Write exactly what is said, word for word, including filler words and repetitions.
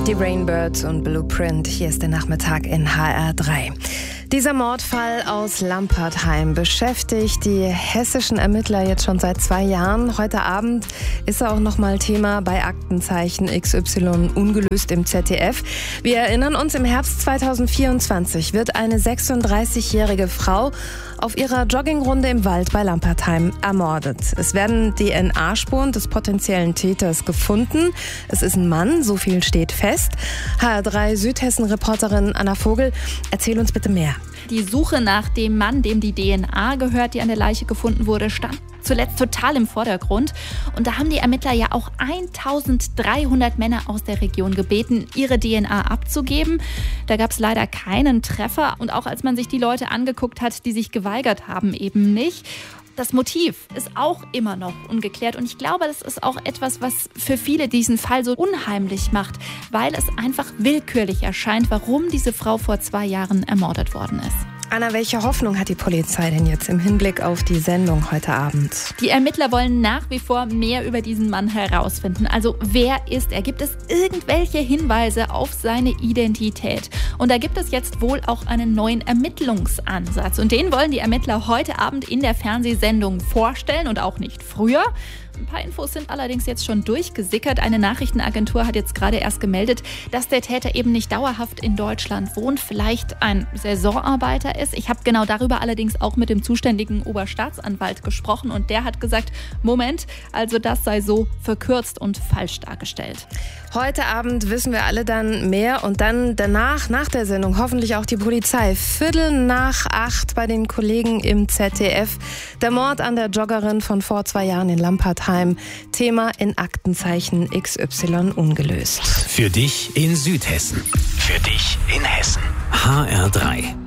Die Rainbirds und Blueprint, hier ist der Nachmittag in H R drei. Dieser Mordfall aus Lampertheim beschäftigt die hessischen Ermittler jetzt schon seit zwei Jahren. Heute Abend ist er auch nochmal Thema bei Aktenzeichen X Y ungelöst im Z D F. Wir erinnern uns, im Herbst zweitausendvierundzwanzig wird eine sechsunddreißigjährige Frau auf ihrer Joggingrunde im Wald bei Lampertheim ermordet. Es werden D N A-Spuren des potenziellen Täters gefunden. Es ist ein Mann, so viel steht fest. H R drei Südhessen-Reporterin Anna Vogel, erzähl uns bitte mehr. Die Suche nach dem Mann, dem die D N A gehört, die an der Leiche gefunden wurde, stand zuletzt total im Vordergrund. Und da haben die Ermittler ja auch eintausenddreihundert Männer aus der Region gebeten, ihre D N A abzugeben. Da gab es leider keinen Treffer. Und auch als man sich die Leute angeguckt hat, die sich geweigert haben, eben nicht. Das Motiv ist auch immer noch ungeklärt und ich glaube, das ist auch etwas, was für viele diesen Fall so unheimlich macht, weil es einfach willkürlich erscheint, warum diese Frau vor zwei Jahren ermordet worden ist. Anna, welche Hoffnung hat die Polizei denn jetzt im Hinblick auf die Sendung heute Abend? Die Ermittler wollen nach wie vor mehr über diesen Mann herausfinden. Also wer ist er? Gibt es irgendwelche Hinweise auf seine Identität? Und da gibt es jetzt wohl auch einen neuen Ermittlungsansatz. Und den wollen die Ermittler heute Abend in der Fernsehsendung vorstellen und auch nicht früher. Ein paar Infos sind allerdings jetzt schon durchgesickert. Eine Nachrichtenagentur hat jetzt gerade erst gemeldet, dass der Täter eben nicht dauerhaft in Deutschland wohnt, vielleicht ein Saisonarbeiter ist. Ich habe genau darüber allerdings auch mit dem zuständigen Oberstaatsanwalt gesprochen und der hat gesagt, Moment, also das sei so verkürzt und falsch dargestellt. Heute Abend wissen wir alle dann mehr und dann danach, nach der Sendung, hoffentlich auch die Polizei. Viertel nach acht bei den Kollegen im Z D F. Der Mord an der Joggerin von vor zwei Jahren in Lampertheim. Thema in Aktenzeichen X Y ungelöst. Für dich in Südhessen. Für dich in Hessen. H R drei.